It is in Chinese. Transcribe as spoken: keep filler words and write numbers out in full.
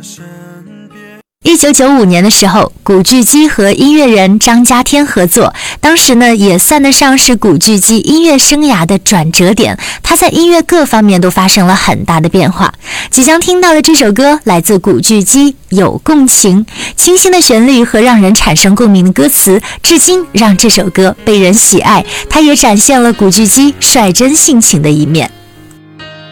一九九五年的时候，古巨基和音乐人张家天合作，当时呢也算得上是古巨基音乐生涯的转折点，他在音乐各方面都发生了很大的变化。即将听到的这首歌来自古巨基《有共情》，清新的旋律和让人产生共鸣的歌词，至今让这首歌被人喜爱，它也展现了古巨基率真性情的一面。